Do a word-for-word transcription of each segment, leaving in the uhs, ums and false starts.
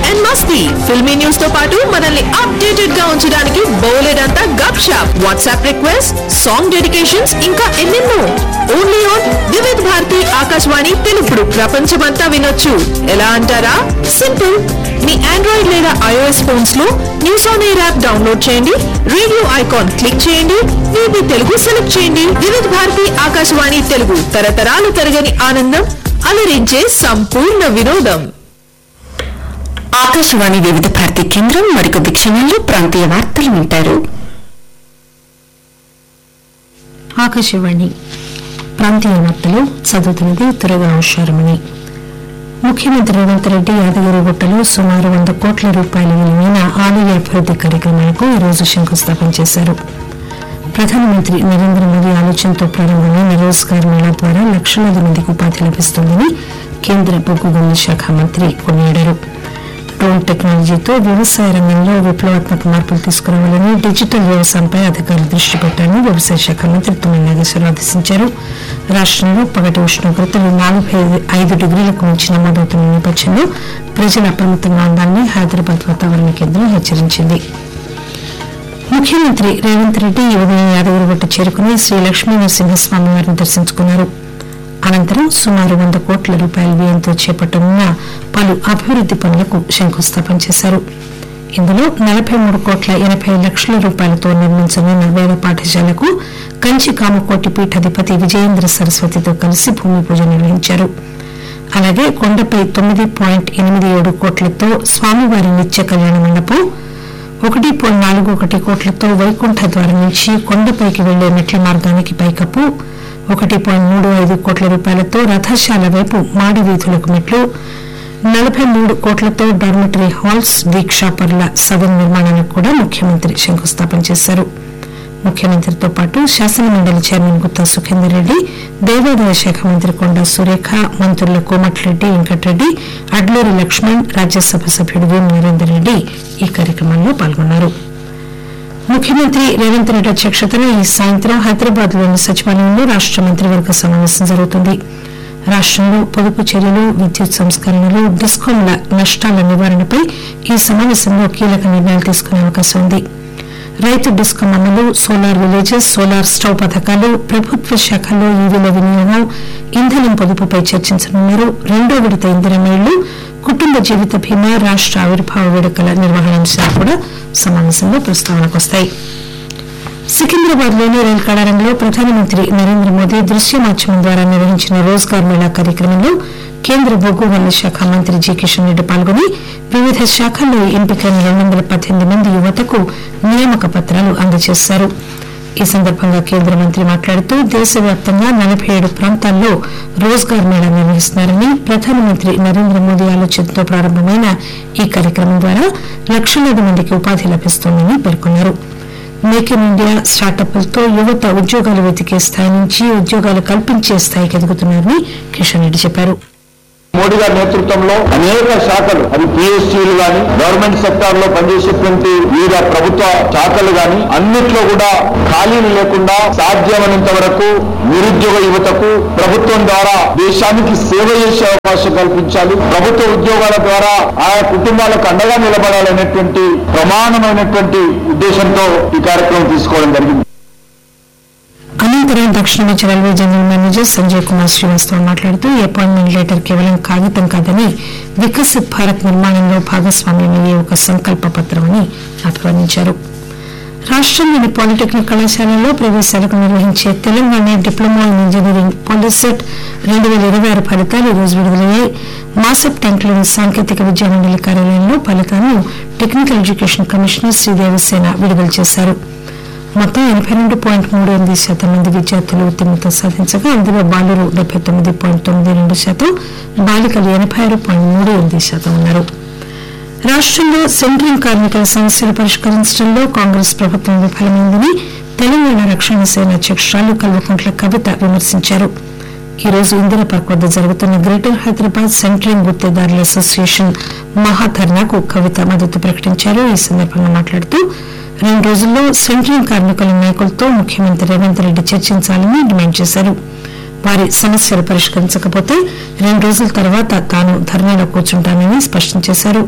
And Masti. Filmy news తో పాటు మనల్ని అప్డేటెడ్ గా ఉంచడానికి బోలెడంతా గప్ shop, WhatsApp request, song dedications, ఇంకా ఎన్నెన్నో. ఓన్లీ ఆన్ వివిధ భారతి ఆకాశవాణి తెలుగుడు ప్రపంచమంతా వినొచ్చు. ఎలా అంటారా? సింపుల్. మీ ఆండ్రాయిడ్ లేదా ఐఓఎస్ ఫోన్స్ లో news on air app download చేయండి, రేడియో ఐకాన్ క్లిక్ చేయండి, వీబీ తెలుగు సెలెక్ట్ చేయండి. వివిధ భారతి ఆకాశవాణి తెలుగు, తరతరాలు తరగని ఆనందం, అలరించే సంపూర్ణ వినోదం. ఆకాశవాణి వివిధ భారతి కేంద్రం మరికొద్ది క్షణాల్లో ప్రాంతీయ వార్తలు వింటారు. ఆకాశవాణి ప్రాంతీయ వార్తలు చదువుతున్నది త్వరగా హుషారమణి. ముఖ్యమంత్రి రేవంత్ రెడ్డి యాదగిరిగుట్టలో సుమారు వంద కోట్ల రూపాయల విలువైన ఆలయ అభివృద్ది కార్యక్రమాలకు ఈరోజు శంకుస్థాపన చేశారు. ప్రధానమంత్రి నరేంద్ర మోదీ ఆలోచనతో ప్రారంభమైన రోజ్గార్ మేళా ద్వారా లక్షలాది మందికి ఉపాధి లభిస్తుందని కేంద్ర బొగ్గు గనుల శాఖ మంత్రి కొనియాడారు. డ్రోన్ టెక్నాలజీతో వ్యవసాయ రంగంలో విప్లవాత్మక మార్పులు తీసుకురావాలని, డిజిటల్ వ్యవసాయంపై అధికారులు దృష్టి పెట్టాలని వ్యవసాయ శాఖ మంత్రి తుమ్మల నాగేశ్వరరావు ఆదేశించారు. రాష్టంలో పగటి ఉష్ణోగ్రతలు నలభై ఐదు డిగ్రీలకు మించి నమోదవుతున్న నేపథ్యంలో ప్రజలు అప్రమత్తంగా ఉండాలని హైదరాబాద్ వాతావరణ కేంద్రం హెచ్చరించింది. ముఖ్యమంత్రి రేవంత్ రెడ్డి ఈ ఉదయం యాదగిరిగుట్ట చేరుకుని శ్రీ లక్ష్మీ నరసింహస్వామి వారిని దర్శించుకున్నారు. అనంతరం సుమారు వంద కోట్ల రూపాయల వ్యయంతో చేపట్టనున్న పలు అభివృద్ది పనులకు శంకుస్థాపన చేశారు. ఇందులో నలభై మూడు కోట్ల ఎనభై లక్షల రూపాయలతో నిర్మించనున్న వేద పాఠశాలకు కంచి కామకోటి పీఠాధిపతి విజయేంద్ర సరస్వతితో కలిసి భూమి పూజ నిర్వహించారు. అలాగే కొండపై తొమ్మిది పాయింట్ ఎనిమిది ఏడు కోట్లతో స్వామివారి నిత్య కళ్యాణ మండపం, ఒకటి పాయింట్ నాలుగు ఒకటి కోట్లతో వైకుంఠ ద్వారం నుంచి కొండపైకి వెళ్లే మెట్ల మార్గానికి పైకప్పు, ఒకటి పాయింట్ మూడు ఐదు కోట్ల రూపాయలతో రథశాల వైపు మాడి వీధులకు మెట్లు, నలభై మూడు కోట్లతో డార్మిటరీ హాల్స్, దీక్షాపరుల సదన్ నిర్మాణానికి కూడా ముఖ్యమంత్రి శంకుస్థాపన చేశారు. ముఖ్యమంత్రితో పాటు శాసనమండలి చైర్మన్ గుత్తా సుఖేందర్ రెడ్డి, దేవాదాయ శాఖ మంత్రి కొండా సురేఖ, మంత్రులు కోమటిరెడ్డి వెంకటరెడ్డి, అడ్లూరి లక్ష్మణ్, రాజ్యసభ సభ్యుడు వేం నరేందర్ రెడ్డి ఈ కార్యక్రమంలో పాల్గొన్నారు. ముఖ్యమంత్రి రేవంత్ రెడ్డి అధ్యక్షతన ఈ సాయంత్రం హైదరాబాద్ లోని సచివాలయంలో రాష్ట మంత్రివర్గ సమావేశం జరుగుతుంది. రాష్టంలో పొదుపు చర్యలు, విద్యుత్ సంస్కరణలు, డిస్కాంల నష్టాల నివారణపై ఈ సమావేశంలో కీలక నిర్ణయాలు తీసుకునే అవకాశం ఉంది. రైతు డిస్కాం అమలు, సోలార్ విలేజెస్, సోలార్ స్టవ్ పథకాలు, ప్రభుత్వ శాఖల్లో ఈవీల వినియోగం, ఇంధనం పొదుపుపై చర్చించనున్నారు. రెండో విడత ఇంధనమేళ్లు, కుటుంబ జీవిత బీమా, రాష్ట ఆవిర్భావ వేడుకల నిర్వహణ అంశాలు కూడా సమావేశంలో ప్రస్తావనకు వస్తాయి. సికింద్రాబాద్ లోని రైలు కళారంలో ప్రధానమంత్రి నరేంద్ర మోదీ దృశ్య మాధ్యమం ద్వారా నిర్వహించిన రోజ్గార్ మేళా కార్యక్రమంలో కేంద్ర బొగ్గు గనుల శాఖ మంత్రి జి కిషన్ రెడ్డి పాల్గొని వివిధ శాఖల్లో ఎంపికైన రెండు వందల పద్దెనిమిది మంది యువతకు నియామక పత్రాలు అందజేశారు. ఈ సందర్భంగా కేంద్ర మంత్రి మాట్లాడుతూ దేశవ్యాప్తంగా నలభై ఏడు ప్రాంతాల్లో రోజ్గార్ మేళా నిర్వహిస్తున్నారని, ప్రధానమంత్రి నరేంద్ర మోదీ ఆలోచనతో ప్రారంభమైన ఈ కార్యక్రమం ద్వారా లక్షలాది మందికి ఉపాధి లభిస్తోందని పేర్కొన్నారు. మేక్ ఇన్ ఇండియా స్టార్టప్లతో యువత ఉద్యోగాలు వెతికే స్థాయి నుంచి ఉద్యోగాలు కల్పించే స్థాయికి ఎదుగుతున్నారని కిషన్ రెడ్డి చెప్పారు. మోడీ గారి నేతృత్వంలో అనేక శాఖలు, అది పిఎస్సీలు గాని, గవర్నమెంట్ సెక్టార్ లో పనిచేసేటువంటి వివిధ ప్రభుత్వ శాఖలు గాని, అన్నిట్లో కూడా ఖాళీలు లేకుండా సాధ్యమైనంత వరకు నిరుద్యోగ యువతకు ప్రభుత్వం ద్వారా దేశానికి సేవ చేసే అవకాశం కల్పించాలి. ప్రభుత్వ ఉద్యోగాల ద్వారా ఆయా కుటుంబాలకు అండగా నిలబడాలనేటువంటి ప్రమాణమైనటువంటి ఉద్దేశంతో ఈ కార్యక్రమం తీసుకోవడం జరిగింది. అనంతరం దక్షిణ మధ్య railway general manager Sanjay Kumar Srivastav మాట్లాడుతూ ఈ అపాయింట్మెంట్ లెటర్ కేవలం కాగితం కాదని వికసిత్ భారత్ నిర్మాణంలో భాగస్వామ్యమయ్యే ఒక సంకల్ప పత్రమని అభివర్ణించారు. రాష్టంలోని పాలిటెక్నిక్ కళాశాలల్లో ప్రవేశాలకు నిర్వహించే Telangana diploma in engineering POLYCET రెండు వేల ఇరవై ఆరు ఫలితాలు ఈ రోజు విడుదలయ్యాయి. మాసప్ ట్యాంక్లోని సాంకేతిక విద్యా మండలి కార్యాలయంలో ఫలితాలను టెక్నికల్ ఎడ్యుకేషన్ కమిషనర్ శ్రీదేవసేన విడుదల చేశారు. మొత్తం ఎనభై రెండు పాయింట్ మూడు ఎనిమిది శాతం మంది విద్యార్థులు ఉత్తీర్ణత సాధించగా అందులో బాలురు డెబ్బై తొమ్మిది పాయింట్ తొమ్మిది రెండు శాతం, బాలికలు ఎనభై ఆరు పాయింట్ మూడు ఎనిమిది శాతం ఉన్నారు. రాష్టంలో సెంట్రింగ్ కార్మికుల సమస్యలు పరిష్కరించడంలో కాంగ్రెస్ ప్రభుత్వం విఫలమైందని తెలంగాణ రక్షణ సేన అధ్యక్షురాలు కల్వకుంట్ల కవిత విమర్శించారు. ఈ రోజు ఇందిరా పార్క్ వద్ద జరుగుతున్న గ్రేటర్ హైదరాబాద్ సెంట్రింగ్ గుత్తేదారుల అసోసియేషన్ మహాధర్నాకు కవిత మద్దతు ప్రకటించారు. ఈ సందర్భంగా మాట్లాడుతూ రెండు రోజుల్లో సెంట్రింగ్ కార్మికుల నాయకులతో ముఖ్యమంత్రి రేవంత్ రెడ్డి చర్చించాలని డిమాండ్ చేశారు. వారి సమస్యలు పరిష్కరించకపోతే రెండు రోజుల తర్వాత తాను ధర్నాలో కూర్చుంటానని స్పష్టం చేశారు.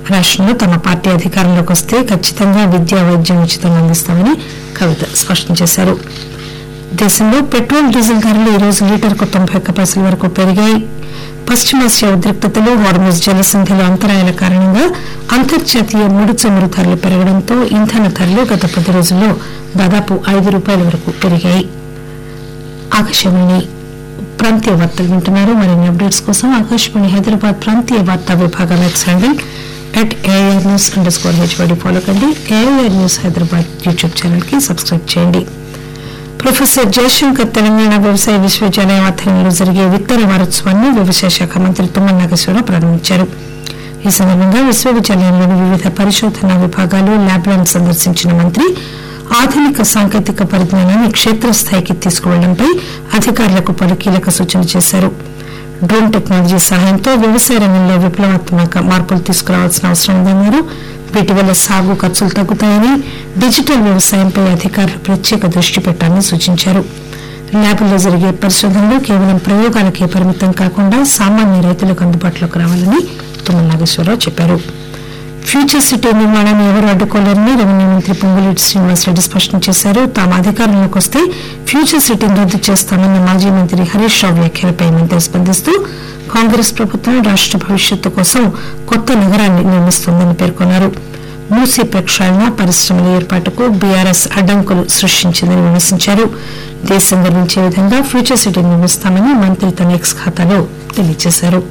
రాష్టంలో తమ పార్టీ అధికారంలోకి వస్తే ఖచ్చితంగా విద్యా వైద్యం ఉచితంగా అందిస్తామని కవిత స్పష్టం చేశారు. దేశంలో పెట్రోల్ డీజిల్ ధరలు ఈ రోజు లీటర్కు తొంభై ఒక్క పైసల వరకు పెరిగాయి. పశ్చిమాసియా ఉద్రిక్తతలు, హార్మోజ్ జలసంధిలో అంతరాయాల కారణంగా అంతర్జాతీయ ముడి చమురు ధరలు పెరగడంతో ఇంధన ధరలు గత పది రోజుల్లో దాదాపు ఐదు రూపాయల వరకు పెరిగాయి. ఆకాశవాణి ప్రాంతీయ వార్తలు వింటున్నారు. మరిన్ని అప్డేట్స్ కోసం ఆకాశవాణి హైదరాబాద్ ప్రాంతీయ వార్తా విభాగం X handle at AIR news under score HYD follow కండి. AIR news Hyderabad YouTube channel కి సబ్స్క్రైబ్ చేయండి. ప్రొఫెసర్ జయశంకర్ తెలంగాణ వ్యవసాయ విశ్వవిద్యాలయం ఆధ్వర్యంలో జరిగే విత్తన వారోత్సవాన్ని వ్యవసాయ శాఖ మంత్రి తుమ్మల నాగేశ్వరరావు ప్రారంభించారు. ఈ సందర్భంగా విశ్వవిద్యాలయంలోని వివిధ పరిశోధనా విభాగాలు, ల్యాబ్లను సందర్శించిన మంత్రి ఆధునిక సాంకేతిక పరిజ్ఞానాన్ని క్షేత్రస్థాయికి తీసుకువెళ్లడంపై అధికారులకు పలు కీలక సూచనలు చేశారు. డ్రోన్ టెక్నాలజీ సహాయంతో వ్యవసాయ రంగంలో విప్లవాత్మక మార్పులు తీసుకురావాల్సిన అవసరం ఉందన్నారు. వీటి వల్ల సాగు ఖర్చులు తగ్గుతాయని, డిజిటల్ వ్యవసాయంపై అధికారులు ప్రత్యేక దృష్టి పెట్టాలని సూచించారు. ల్యాబ్ల్లో జరిగే పరిశోధనలు కేవలం ప్రయోగాలకే పరిమితం కాకుండా సామాన్య రైతులకు అందుబాటులోకి రావాలని తుమ్మల నాగేశ్వరరావు చెప్పారు. ఫ్యూచర్ సిటీ నిర్మాణాన్ని ఎవరు అడ్డుకోలేరని రెవెన్యూ మంత్రి పొంగులేటి శ్రీనివాసరెడ్డి స్పష్టం చేశారు. తాము అధికారంలోకి వస్తే ఫ్యూచర్ సిటీని రద్దు చేస్తామన్న మాజీ మంత్రి హరీష్ రావు వ్యాఖ్యలపై మంత్రి స్పందిస్తూ కాంగ్రెస్ ప్రభుత్వం రాష్ట భవిష్యత్తు కోసం కొత్త నగరాన్ని నిర్మిస్తోందని పేర్కొన్నారు. మూసీ ప్రక్షాళన, పరిశ్రమల ఏర్పాటుకు బీఆర్ఎస్ అడ్డంకులు సృష్టించిందని విమర్శించారు. దేశం గర్వించే విధంగా ఫ్యూచర్ సిటీ నిర్మిస్తామని మంత్రి తన ఎక్స్ ఖాతాలో తెలియజేశారు.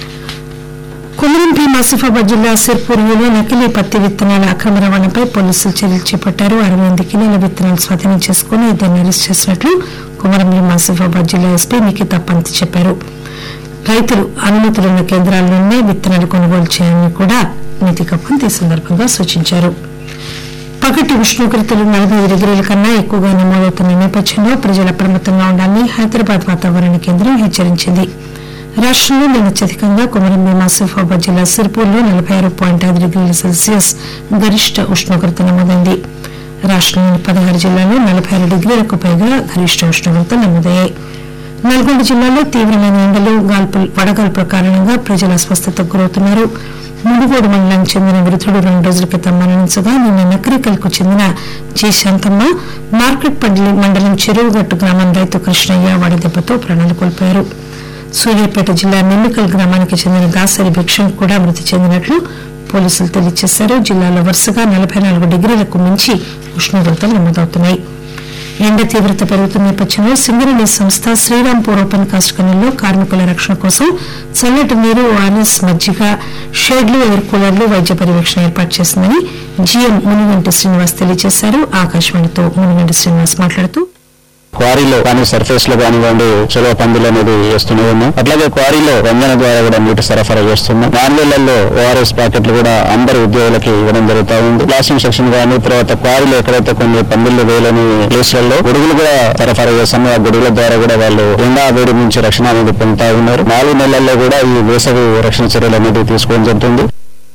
కొమరం భీం ఆసిఫాబాద్ జిల్లా సిర్పూర్లో నకిలీ పత్తి విత్తనాల అక్రమ రవాణాపై పోలీసులు చర్యలు చేపట్టారు. అరవై ఎనిమిది కిలోల విత్తనాలు స్వాధీనం చేసుకుని ఇద్దరిని అరెస్ట్ చేసినట్లు కొమరం భీం ఆసిఫాబాద్ జిల్లా ఎస్పీ నిఖితా పంత్ చెప్పారు. రైతులు అనుమతులున్న కేంద్రాల్లోనే విత్తనాలు కొనుగోలు చేయాలని కూడా నిఖితా పంత్ ఈ సందర్భంగా సూచించారు. పగటి ఉష్ణోగ్రతలు నలభై ఐదు డిగ్రీల కన్నా ఎక్కువగా నమోదవుతున్న నేపథ్యంలో ప్రజలు అప్రమత్తంగా ఉండాలని హైదరాబాద్ వాతావరణ కేంద్రం హెచ్చరించింది. రాష్టంలో నిన్న అత్యధికంగా కొమరం భీం ఆసిఫాబాద్ జిల్లా సిర్పూర్లో నలభై ఆరు పాయింట్ ఐదు డిగ్రీల సెల్సియస్ గరిష్ట ఉష్ణోగ్రత నమోదైంది. రాష్టంలోని పదహారు జిల్లాల్లో నలభై ఆరు డిగ్రీలకు పైగా గరిష్ట ఉష్ణోగ్రత నమోదయ్యాయి. నల్గొండ జిల్లాలో తీవ్రమైన ఎండలు, గాల్పులు వడగాల్పుల కారణంగా ప్రజలు అస్వస్థతకు గురవుతున్నారు. మునుగోడు మండలానికి చెందిన వృద్ధుడు రెండు రోజుల క్రితం మరణించగా నిన్న నకరికల్కు చెందిన జి శాంతమ్మ, మార్కెట్పల్లి మండలం చెరువుగట్టు గ్రామం రైతు కృష్ణయ్య వడదెబ్బతో ప్రాణాలు కోల్పోయారు. సూర్యాపేట జిల్లా నిమ్మికల్ గ్రామానికి చెందిన దాసరి భిక్షం కూడా మృతి చెందినట్లు పోలీసులు తెలియజేశారు. జిల్లాలో వరుసగా నలభై నాలుగు డిగ్రీలకు మించి ఉష్ణోగ్రతలు నమోదవుతున్నాయి. ఎండ తీవ్రత పెరుగుతున్న నేపథ్యంలో సింగరేణి సంస్థ శ్రీరాంపూర్ ఓపెన్ కాస్ట్ గనుల్లో కార్మికుల రక్షణ కోసం చల్లటి నీరు, ఓఆర్ఎస్, మజ్జిగ, షెడ్లు, ఎయిర్ కూలర్లు, వైద్య పర్యవేక్షణ ఏర్పాటు చేసిందని జీఎం మునిగంటి శ్రీనివాస్ తెలియజేశారు. ఆకాశవాణితో మునిగంటి శ్రీనివాస్ మాట్లాడుతూ క్వారీలో కానీ సర్ఫేస్ లో కానివ్వండి చొలవ పందులు అనేది వేస్తూనే ఉన్నాం. అట్లాగే క్వారీలో రంజన ద్వారా కూడా నీటి సరఫరా చేస్తున్నాం. నాలుగేళ్లలో ఓఆర్ఎస్ ప్యాకెట్లు కూడా అందరి ఉద్యోగులకి ఇవ్వడం జరుగుతా ఉంది. ప్లాస్టింగ్ సెక్షన్ కానీ తర్వాత క్వారీలో ఎక్కడైతే కొన్ని పందులు వేయలేని ప్లేస్లలో గొడుగులు కూడా సరఫరా చేస్తాము. ఆ గొడుగుల ద్వారా కూడా వాళ్ళు ఎండా వేడి నుంచి రక్షణ అనేది పొందుతా ఉన్నారు. నాలుగు నెలల్లో కూడా ఈ వేసవి రక్షణ చర్యలు అనేది తీసుకోవడం జరుగుతుంది.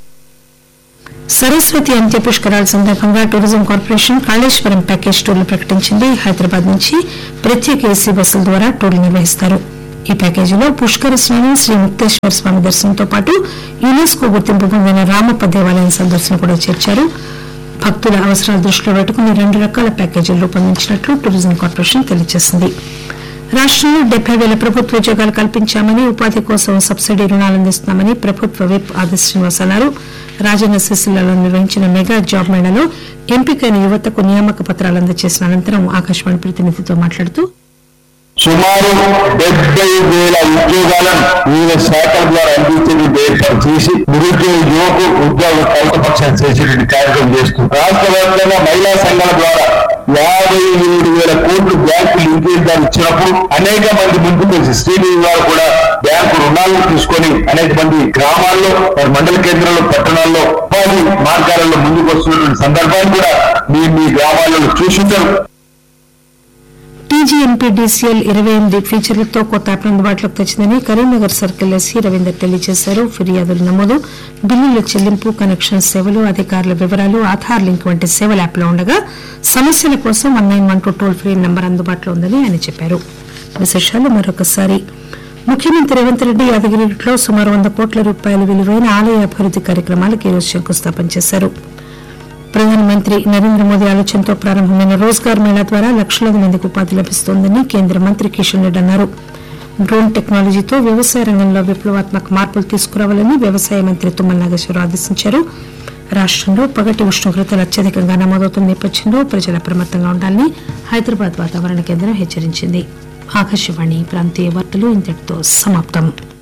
సరస్వతి అంత్య పుష్కరాల సందర్భంగా టూరిజం కార్పొరేషన్ కాళేశ్వరం ప్యాకేజ్ టూర్లు ప్రకటించింది. హైదరాబాద్ నుంచి ప్రత్యేక ఏసీ బస్సుల ద్వారా టూర్లు నిర్వహిస్తారు. ఈ ప్యాకేజీలో పుష్కర స్నానం, శ్రీ ముక్తేశ్వర స్వామి దర్శనంతో పాటు యునెస్కో గుర్తింపు పొందిన రామప్ప దేవాలయం సందర్శన కూడా చేర్చారు. భక్తుల అవసరాలు దృష్టిలో పెట్టుకుని రెండు రకాల ప్యాకేజీలు రూపొందించినట్లు టూరిజం కార్పొరేషన్ తెలియజేసింది. రాష్టంలో డెబ్బై వేల ప్రభుత్వ ఉద్యోగాలు కల్పించామని, ఉపాధి కోసం సబ్సిడీ రుణాలు అందిస్తున్నామని ప్రభుత్వ విప్ ఆది శ్రీనివాస్ అన్నారు. రాజన్న సిరిసిల్లలో నిర్వహించిన మెగా జాబ్ మేళాలో ఎంపికైన యువతకు నియామక పత్రాలు అందజేసిన అనంతరం ఆకాశవాణి ప్రతినిధితో మాట్లాడుతూ సుమారు డెబ్బై వేల ఉద్యోగాలను వివిధ శాఖల ద్వారా అందించేటువంటి ఏర్పాటు చేసి నిరుద్యోగ యువకు ఉద్యోగ కల్పపక్షం చేసేటువంటి కార్యక్రమం చేస్తూ రాష్ట్ర వ్యాప్తంగా మహిళా సంఘాల ద్వారా యాభై ఏడు వేల కోట్లు బ్యాంకు లింకేజ్ దాన్ని ఇచ్చినప్పుడు అనేక మంది ముందుకు వచ్చి శ్రీనిధి వారు కూడా బ్యాంకు రుణాలను తీసుకొని అనేక మంది గ్రామాల్లో మండల కేంద్రాల్లో పట్టణాల్లో ఉపాధి మార్గాలలో ముందుకు వస్తున్నటువంటి సందర్భాన్ని కూడా మీ మీ గ్రామాలలో చూసింటారు. టీజీఎన్పీడీసీఎల్ ఇరవై ఎనిమిది ఫీచర్లతో కొత్త యాప్ అందుబాటులోకి తెచ్చిందని కరీంనగర్ సర్కిల్ ఎస్సీ రవీందర్ తెలియజేశారు. ఫిర్యాదుల నమోదు, బిల్లుల చెల్లింపు, కనెక్షన్ సేవలు, అధికారుల వివరాలు, ఆధార్ లింక్ వంటి సేవలు యాప్లో ఉండగా సమస్యల కోసం one nine one two toll free number అందుబాటులో ఉందని ఆయన చెప్పారు. విశేషాలు మరొకసారి. ముఖ్యమంత్రి రేవంత్ రెడ్డి యాదగిరిలో సుమారు వంద కోట్ల రూపాయల విలువైన ఆలయ అభివృద్ది కార్యక్రమాలకు ఈరోజు శంకుస్థాపన చేశారు. ప్రధానమంత్రి నరేంద్ర మోదీ ఆలోచనతో ప్రారంభమైన రోజ్గార్ మేళా ద్వారా లక్షలాది మందికి ఉపాధి లభిస్తోందని కేంద్ర మంత్రి కిషన్ రెడ్డి అన్నారు. డ్రోన్ టెక్నాలజీతో వ్యవసాయ రంగంలో విప్లవాత్మక మార్పులు తీసుకురావాలని వ్యవసాయ మంత్రి తుమ్మల నాగేశ్వరరావు ఆదేశించారు. రాష్టంలో పగటి ఉష్ణోగ్రతలు అత్యధికంగా నమోదవుతున్న నేపథ్యంలో ప్రజలు అప్రమత్తంగా ఉండాలని హైదరాబాద్ వాతావరణ కేంద్రం హెచ్చరించింది. ఆకాశవాణి ప్రాంతీయ వార్తలు ఇంతటితో సమాప్తం.